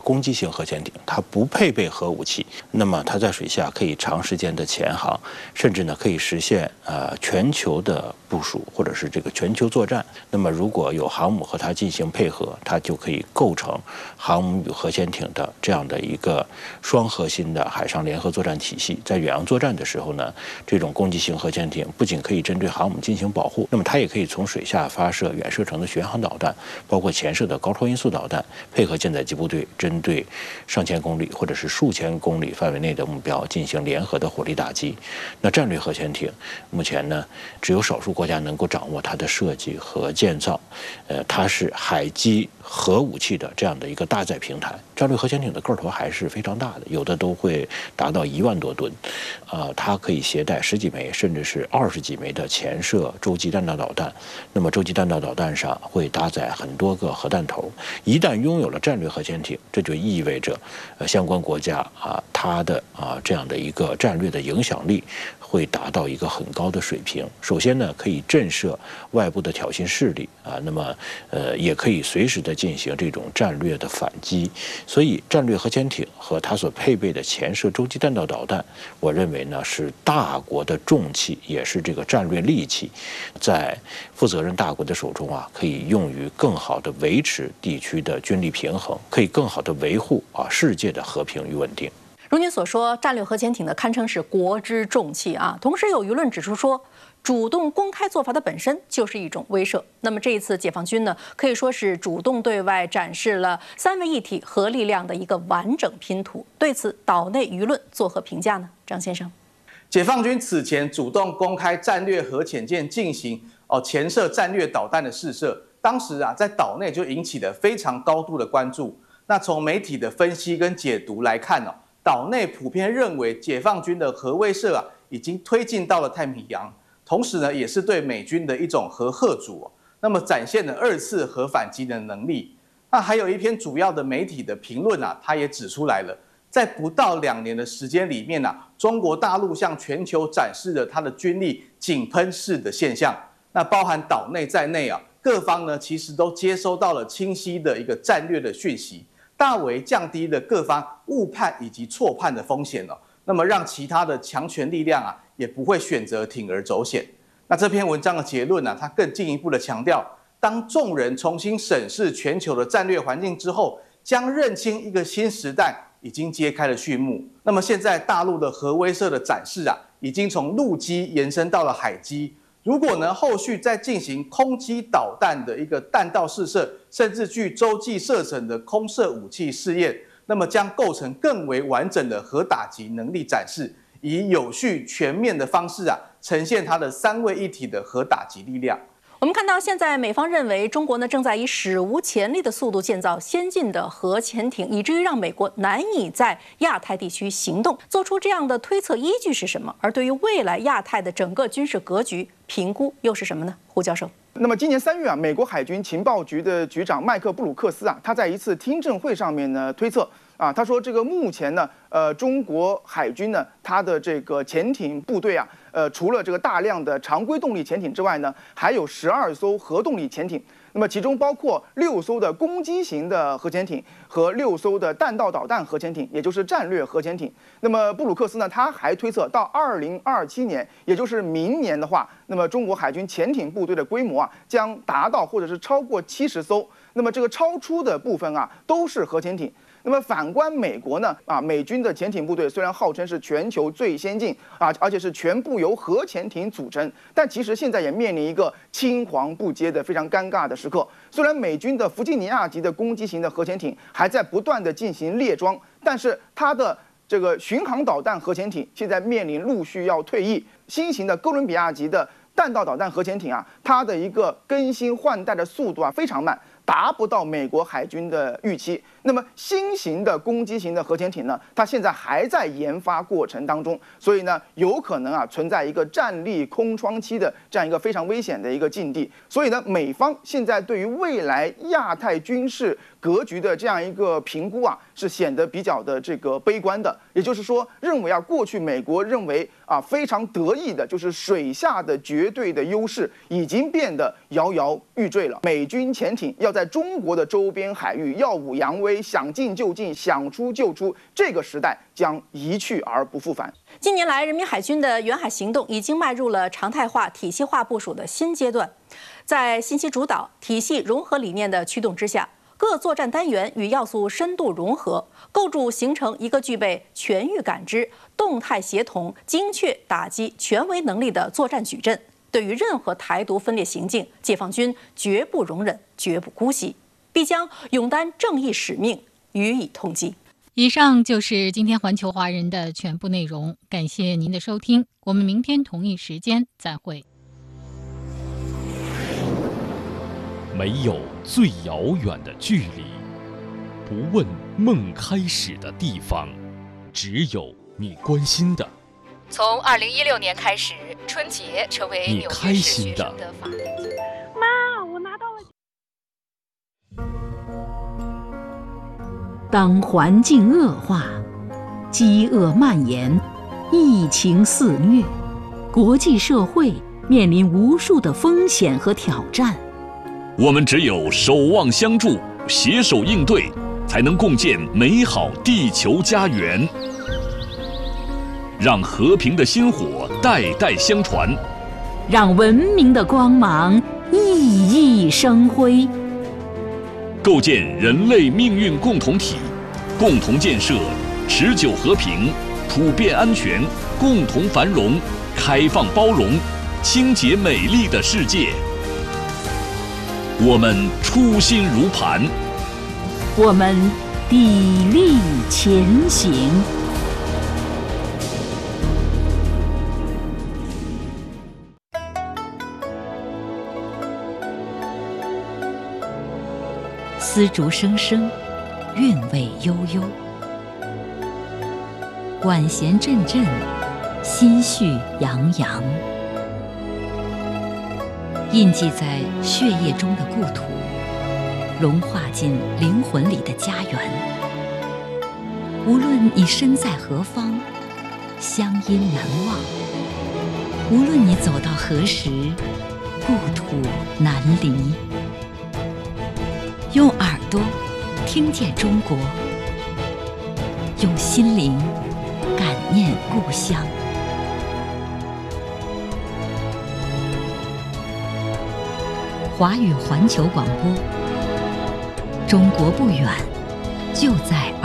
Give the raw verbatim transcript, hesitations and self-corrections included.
攻击型核潜艇，它不配备核武器，那么它在水下可以长时间的潜航，甚至呢可以实现呃全球的部署或者是这个全球作战。那么如果有航母和它进行配合，它就可以构成航母与核潜艇的这样的一个双核心的海上联合作战体系。在远洋作战的时候呢，这种攻击型核潜艇不仅可以针对航母进行保护，那么它也可以从水下发射远射程的巡航导弹，包括潜射的高超音速导弹，配合舰载机部队针对上千公里或者是数千公里范围内的目标进行联合的火力打击。那战略核潜艇目前呢，只有少数国家能够掌握它的设计和建造，呃，它是海基核武器的这样的一个搭载平台。战略核潜艇的个头还是非常大的，有的都会达到一万多吨，呃，它可以携带十几枚甚至是二十几枚的潜射洲际弹道导弹。那么洲际弹道导弹上会搭载很多个核弹头。一旦拥有了战略核潜艇，这就意味着，呃，相关国家啊，它的啊这样的一个战略的影响力会达到一个很高的水平。首先呢，可以震慑外部的挑衅势力啊，那么呃，也可以随时的进行这种战略的反击。所以，战略核潜艇和它所配备的潜射洲际弹道导弹，我认为呢是大国的重器，也是这个战略利器，在负责任大国的手中啊，可以用于更好的维持地区的军力平衡，可以更好的维护啊世界的和平与稳定。 如您所说，战略核潜艇呢堪称是国之重器啊。同时有舆论指出说，主动公开做法的本身就是一种威慑。那么这一次解放军呢，可以说是主动对外展示了三位一体核力量的一个完整拼图。对此，岛内舆论作何评价呢？张先生， 解放军此前主动公开战略核潜舰进行哦潜射战略导弹的试射，当时啊在岛内就引起了非常高度的关注。那从媒体的分析跟解读来看哦，岛内普遍认为解放军的核威慑啊已经推进到了太平洋，同时呢也是对美军的一种核吓阻、哦，那么展现了二次核反击的能力。那还有一篇主要的媒体的评论啊，它也指出来了，在不到两年的时间里面啊，中国大陆向全球展示了它的军力井喷式的现象。那包含岛内在内啊，各方呢其实都接收到了清晰的一个战略的讯息。大为降低了各方误判以及错判的风险了，那么让其他的强权力量啊也不会选择铤而走险。那这篇文章的结论呢、啊，它更进一步的强调，当众人重新审视全球的战略环境之后，将认清一个新时代已经揭开了序幕。那么现在大陆的核威慑的展示啊，已经从陆基延伸到了海基。如果呢，后续再进行空基导弹的一个弹道试射，甚至具洲际射程的空射武器试验，那么将构成更为完整的核打击能力展示，以有序全面的方式啊，呈现它的三位一体的核打击力量。 我们看到，现在美方认为中国呢正在以史无前例的速度建造先进的核潜艇，以至于让美国难以在亚太地区行动。做出这样的推测依据是什么？而对于未来亚太的整个军事格局评估又是什么呢？胡教授。 那么今年三月啊，美国海军情报局的局长麦克布鲁克斯啊，他在一次听证会上面呢推测啊，他说这个目前呢，呃，中国海军呢，它的这个潜艇部队啊，呃，除了这个大量的常规动力潜艇之外呢，还有十二艘核动力潜艇。那么其中包括六艘的攻击型的核潜艇和六艘的弹道导弹核潜艇，也就是战略核潜艇。那么布鲁克斯呢，他还推测到二零二七年，也就是明年的话，那么中国海军潜艇部队的规模啊，将达到或者是超过七十艘。那么这个超出的部分啊，都是核潜艇。那么反观美国呢？啊，美军的潜艇部队虽然号称是全球最先进啊，而且是全部由核潜艇组成，但其实现在也面临一个青黄不接的非常尴尬的时刻。虽然美军的弗吉尼亚级的攻击型的核潜艇还在不断的进行列装，但是它的这个巡航导弹核潜艇现在面临陆续要退役，新型的哥伦比亚级的弹道导弹核潜艇啊，它的一个更新换代的速度啊非常慢，达不到美国海军的预期。那么新型的攻击型的核潜艇呢，它现在还在研发过程当中，所以呢，有可能啊存在一个战力空窗期的这样一个非常危险的一个境地。所以呢，美方现在对于未来亚太军事格局的这样一个评估啊，是显得比较的这个悲观的。也就是说，认为啊，过去美国认为啊非常得意的就是水下的绝对的优势，已经变得摇摇欲坠了。美军潜艇要在中国的周边海域耀武扬威， 威，想进就进，想出就出，这个时代将一去而不复返。 近年来，人民海军的远海行动已经迈入了常态化、体系化部署的新阶段。在信息主导、体系融合理念的驱动之下，各作战单元与要素深度融合，构筑形成一个具备全域感知、动态协同、精确打击权威能力的作战矩阵。对于任何台独分裂行径，解放军绝不容忍，绝不姑息，必将勇担正义使命，予以痛击。 以上就是今天环球华人的全部内容，感谢您的收听，我们明天同一时间再会。 没有最遥远的距离，不问梦开始的地方，只有你关心的。 从二零一六年开始，春节成为纽约市学生的法定节日。 妈，我拿到了。 当环境恶化、饥饿蔓延、疫情肆虐，国际社会面临无数的风险和挑战。 我们只有守望相助，携手应对，才能共建美好地球家园。让和平的薪火代代相传， 让文明的光芒熠熠生辉。 构建人类命运共同体，共同建设持久和平、普遍安全、共同繁荣、开放包容、清洁美丽的世界。我们初心如磐， 我们砥砺前行。丝竹声声，韵味悠悠，管弦阵阵，心绪洋洋。印记在血液中的故土，融化进灵魂里的家园。无论你身在何方，乡音难忘；无论你走到何时，故土难离。用耳朵听见中国，用心灵感念故乡。华语环球广播，中国不远，就在